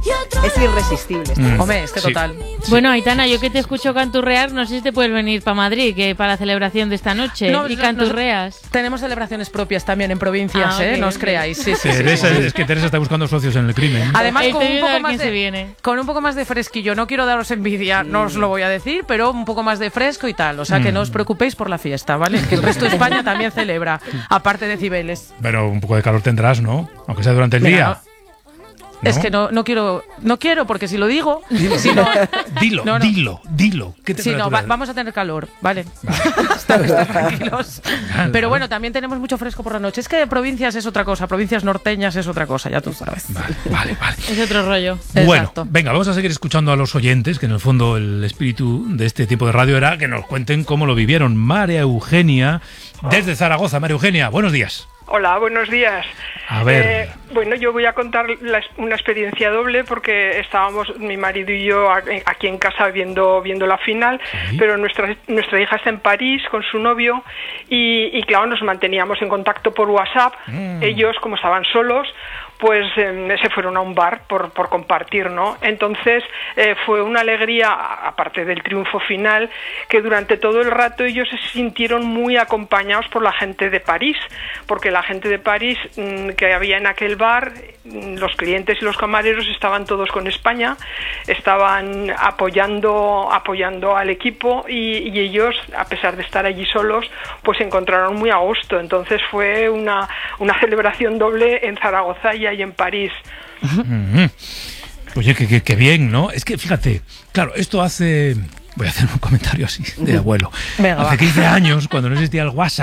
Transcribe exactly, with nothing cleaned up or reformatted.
Es irresistible. Mm. Hombre, este Sí. total. Bueno, Aitana, yo que te escucho canturrear, no sé si te puedes venir para Madrid, que para la celebración de esta noche, No, y no, canturreas. Tenemos celebraciones propias también en provincias, Ah, ¿eh? ok, No os ok. creáis. Sí, sí, sí, Teresa, sí, sí. es que Teresa está buscando socios en el crimen. Además, con Estoy un, viendo a poco ver más quién se de, viene. con un poco más de fresquillo. No quiero daros envidia, no os lo voy a decir, pero un poco más de fresco y tal. O sea, que Mm. no os preocupéis por la fiesta, ¿vale? Que el resto de España también celebra, aparte de Cibeles. Pero un poco de calor tendrás, ¿no? Aunque sea durante el Mira, día. ¿No? Es que no, no quiero, no quiero, porque si lo digo, Dilo, si no, dilo, No, no. dilo, dilo. ¿Qué sí, no, temperatura? va- vamos a tener calor, ¿vale? Estad- estad tranquilos. Pero bueno, también tenemos mucho fresco por la noche. Es que provincias es otra cosa, provincias norteñas es otra cosa, ya tú sabes. Vale, vale, vale. Es otro rollo. Bueno, Exacto. venga, vamos a seguir escuchando a los oyentes, que en el fondo el espíritu de este tipo de radio era que nos cuenten cómo lo vivieron. María Eugenia, desde Zaragoza. María Eugenia, buenos días. Hola, buenos días. A ver. Eh, bueno, yo voy a contar la- una experiencia doble porque estábamos mi marido y yo a- aquí en casa viendo viendo la final, Sí. pero nuestra nuestra hija está en París con su novio y, y claro, nos manteníamos en contacto por WhatsApp. Mm. Ellos, como estaban solos, pues eh, se fueron a un bar por, por compartir, ¿no? Entonces eh, fue una alegría, a- aparte del triunfo final, que durante todo el rato ellos se sintieron muy acompañados por la gente de París, porque la gente de París mm, que había en aquel bar, mm, los clientes y los camareros estaban todos con España, estaban apoyando, apoyando al equipo y, y ellos, a pesar de estar allí solos, pues se encontraron muy a gusto. Entonces fue una, una celebración doble en Zaragoza y ahí en París. Mm. Oye, que, que, que bien, ¿no? Es que fíjate, claro, esto hace... Voy a hacer un comentario así de abuelo. Venga, hace va. quince años, cuando no existía el WhatsApp,